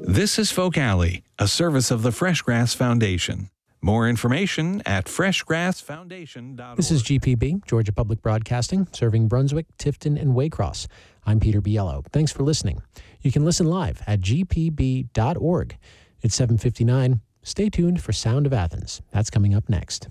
This is Folk Alley, a service of the Freshgrass Foundation. More information at freshgrassfoundation.org. This is GPB, Georgia Public Broadcasting, serving Brunswick, Tifton, and Waycross. I'm Peter Biello. Thanks for listening. You can listen live at gpb.org. It's 7:59. Stay tuned for Sound of Athens. That's coming up next.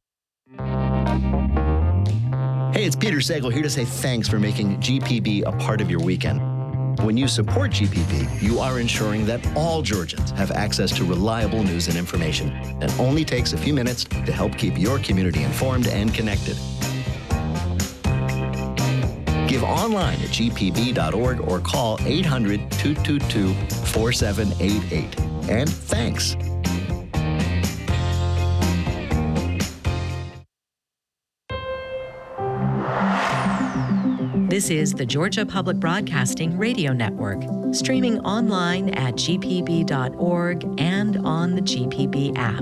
Hey, it's Peter Sagal here to say thanks for making GPB a part of your weekend. When you support GPB, you are ensuring that all Georgians have access to reliable news and information that only takes a few minutes to help keep your community informed and connected. Give online at gpb.org or call 800-222-4788. And thanks. This is the Georgia Public Broadcasting Radio Network, streaming online at gpb.org and on the GPB app.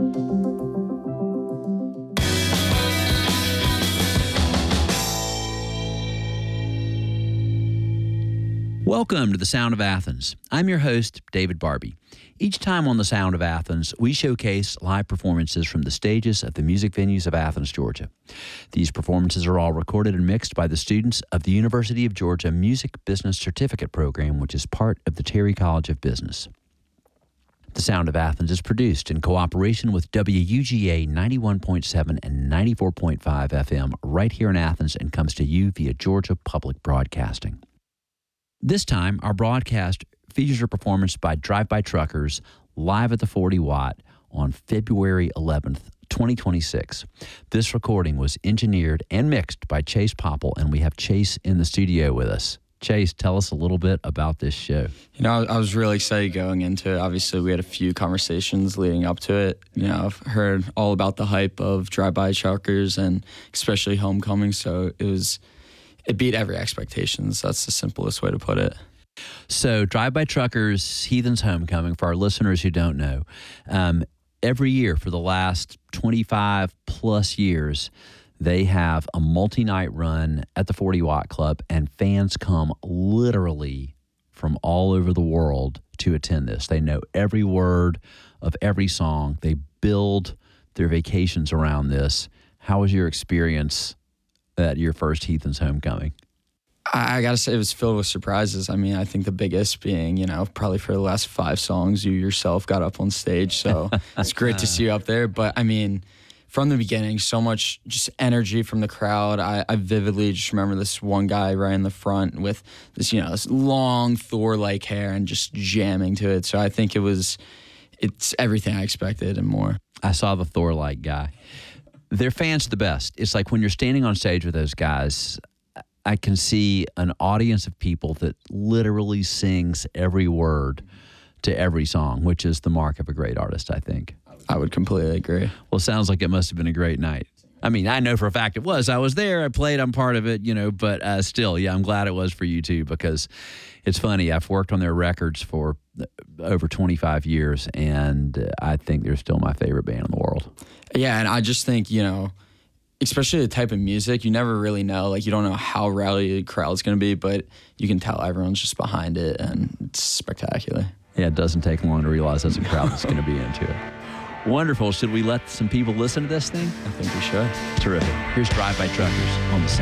Welcome to the Sound of Athens. I'm your host, David Barbie. Each time on the Sound of Athens, we showcase live performances from the stages of the music venues of Athens, Georgia. These performances are all recorded and mixed by the students of the University of Georgia Music Business Certificate Program, which is part of the Terry College of Business. The Sound of Athens is produced in cooperation with WUGA 91.7 and 94.5 FM right here in Athens and comes to you via Georgia Public Broadcasting. This time, our broadcast features a performance by Drive-By Truckers live at the 40 Watt on February 11th, 2026. This recording was engineered and mixed by Chase Popple, and we have Chase in the studio with us. Chase, tell us a little bit about this show. You know, I was really excited going into it. Obviously, we had a few conversations leading up to it. You know, I've heard all about the hype of Drive-By Truckers and especially Homecoming, so it beat every expectations. That's the simplest way to put it. So Drive-By Truckers, Heathen's Homecoming, for our listeners who don't know, every year for the last 25 plus years, they have a multi-night run at the 40 Watt Club, and fans come literally from all over the world to attend this. They know every word of every song. They build their vacations around this. How was your experience at your first Heathen's Homecoming? I gotta say, it was filled with surprises. I mean, I think the biggest being, you know, probably for the last 5 songs, you yourself got up on stage. So it's great to see you up there. But I mean, from the beginning, so much just energy from the crowd. I vividly just remember this one guy right in the front with this, you know, this long Thor-like hair and just jamming to it. So I think it's everything I expected and more. I saw the Thor-like guy. Their fans are the best. It's like when you're standing on stage with those guys, I can see an audience of people that literally sings every word to every song, which is the mark of a great artist, I think. I would completely agree. Well, it sounds like it must have been a great night. I mean, I know for a fact it was. I was there. I played. I'm part of it, you know, but still, yeah, I'm glad it was for you too, because it's funny. I've worked on their records for over 25 years, and I think they're still my favorite band in the world. Yeah, and I just think, you know, especially the type of music, you never really know. Like, you don't know how rowdy the crowd's going to be, but you can tell everyone's just behind it, and it's spectacular. Yeah, it doesn't take long to realize there's a crowd that's going to be into it. Wonderful. Should we let some people listen to this thing? I think we should. Terrific. Here's Drive-By Truckers on the Sound.